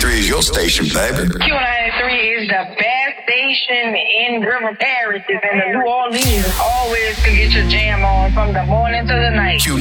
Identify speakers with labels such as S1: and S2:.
S1: Q93 is your station, baby.
S2: Q93 is the best station in River Parishes and the New Orleans. Always can get your jam on from the morning to the night.
S1: Q93.